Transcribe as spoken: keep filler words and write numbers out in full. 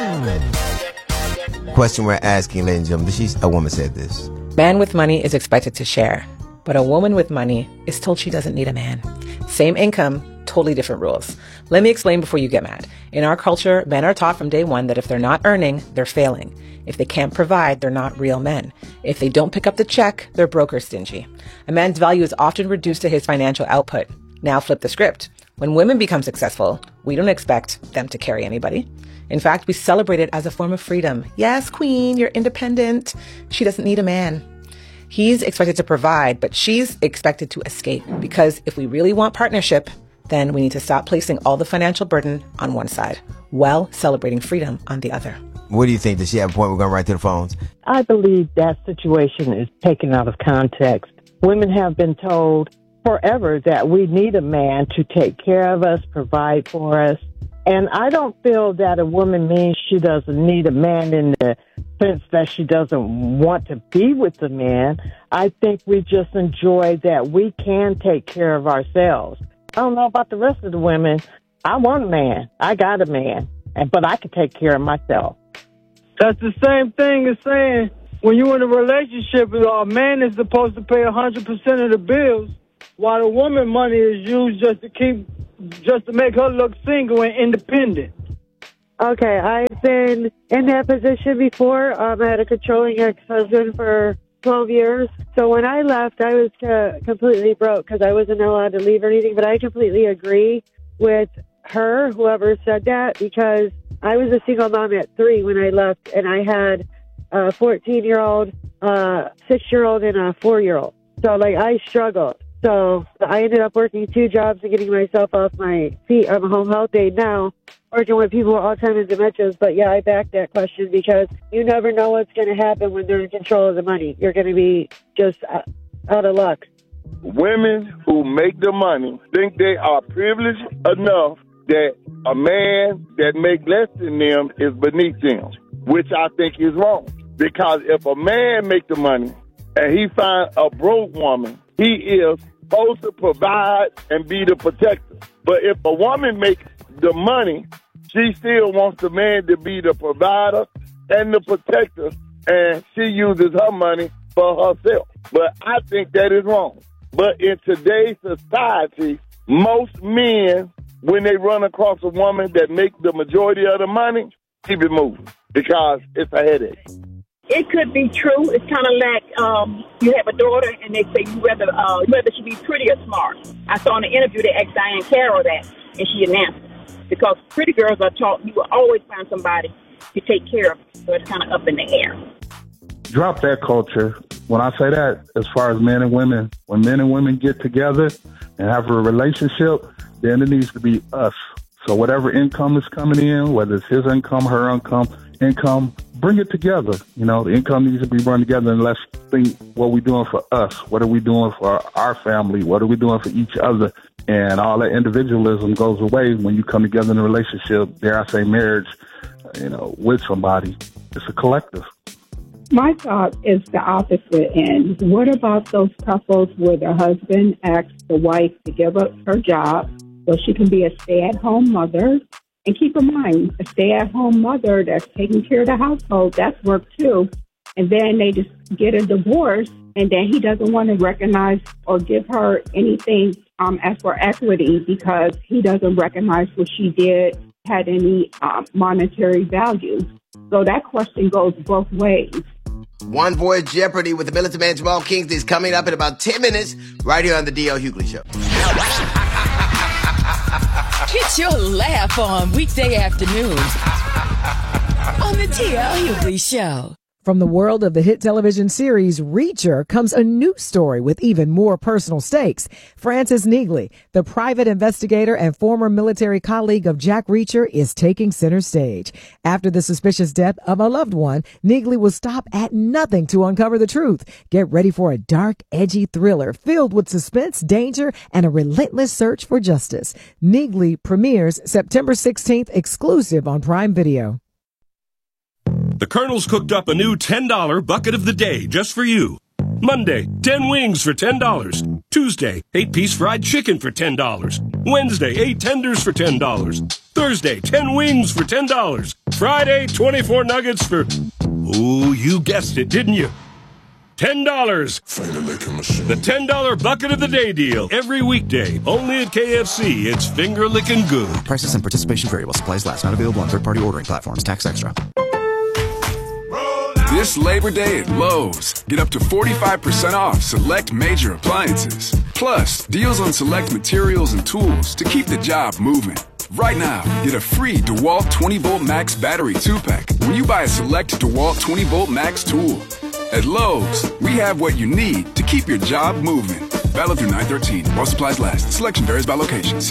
Question we're asking, ladies and gentlemen, she's, a woman said this. Man with money is expected to share, but a woman with money is told she doesn't need a man. Same income, totally different rules. Let me explain before you get mad. In our culture, men are taught from day one that if they're not earning, they're failing. If they can't provide, they're not real men. If they don't pick up the check, they're broke or stingy. A man's value is often reduced to his financial output. Now flip the script. When women become successful, we don't expect them to carry anybody. In fact, we celebrate it as a form of freedom. Yes, queen, you're independent. She doesn't need a man. He's expected to provide, but she's expected to escape. Because if we really want partnership, then we need to stop placing all the financial burden on one side while celebrating freedom on the other. What do you think? Does she have a point? We're going right to the phones. I believe that situation is taken out of context. Women have been told forever that we need a man to take care of us, provide for us. And I don't feel that a woman means she doesn't need a man in the sense that she doesn't want to be with a man. I think we just enjoy that we can take care of ourselves. I don't know about the rest of the women. I want a man. I got a man. And but I can take care of myself. That's the same thing as saying when you're in a relationship, a man is supposed to pay one hundred percent of the bills, while the woman money is used just to keep, just to make her look single and independent. Okay, I've been in that position before. Um, I had a controlling ex-husband for twelve years. So when I left, I was uh, completely broke because I wasn't allowed to leave or anything. But I completely agree with her, whoever said that, because I was a single mom at three when I left, and I had a fourteen-year-old, uh, six-year-old, and a four-year-old. So, like, I struggled. So I ended up working two jobs and getting myself off my feet. I'm a home health aide now, working with people with Alzheimer's and dementias. But, yeah, I back that question because you never know what's going to happen when they're in control of the money. You're going to be just out of luck. Women who make the money think they are privileged enough that a man that make less than them is beneath them, which I think is wrong. Because if a man make the money and he find a broke woman, he is supposed to provide and be the protector. But if a woman makes the money, she still wants the man to be the provider and the protector, and she uses her money for herself. But I think that is wrong. But in today's society, most men, when they run across a woman that makes the majority of the money, keep it moving because it's a headache. It could be true. It's kind of like um, you have a daughter and they say you rather uh, whether she be pretty or smart. I saw in an interview they asked Diane Carroll that, and she didn't answer. Because pretty girls are taught you will always find somebody to take care of you. So it's kind of up in the air. Drop that culture. When I say that, as far as men and women, when men and women get together and have a relationship, then it needs to be us. So whatever income is coming in, whether it's his income, her income, income, bring it together. You know, the income needs to be run together, and let's think what we're doing for us. What are we doing for our family? What are we doing for each other? And all that individualism goes away when you come together in a relationship, dare I say marriage, you know, with somebody. It's a collective. My thought is the opposite end. What about those couples where the husband asks the wife to give up her job so she can be a stay-at-home mother? And keep in mind, a stay-at-home mother that's taking care of the household, that's work too. And then they just get a divorce, and then he doesn't want to recognize or give her anything um, as for equity because he doesn't recognize what she did had any um, monetary value. So that question goes both ways. One Voice Jeopardy with the militant man Jamal Kingsley is coming up in about ten minutes right here on the D L Hughley Show. Get your laugh on weekday afternoons on the D L Hughley Show. From the world of the hit television series Reacher comes a new story with even more personal stakes. Francis Neagley, the private investigator and former military colleague of Jack Reacher, is taking center stage. After the suspicious death of a loved one, Neagley will stop at nothing to uncover the truth. Get ready for a dark, edgy thriller filled with suspense, danger, and a relentless search for justice. Neagley premieres September sixteenth, exclusive on Prime Video. The Colonel's cooked up a new ten dollar bucket of the day just for you. Monday, ten wings for ten dollars. Tuesday, eight piece fried chicken for ten dollars. Wednesday, eight tenders for ten dollars. Thursday, ten wings for ten dollars. Friday, twenty-four nuggets for, ooh, you guessed it, didn't you? ten dollars. The ten dollar bucket of the day deal. Every weekday. Only at K F C. It's finger licking good. Prices and participation variable. Supplies last. Not available on third-party ordering platforms. Tax extra. This Labor Day at Lowe's. Get up to forty-five percent off select major appliances. Plus, deals on select materials and tools to keep the job moving. Right now, get a free DeWalt twenty volt Max battery two pack when you buy a select DeWalt twenty volt Max tool. At Lowe's, we have what you need to keep your job moving. Valid through nine thirteen. While supplies last. Selection varies by location.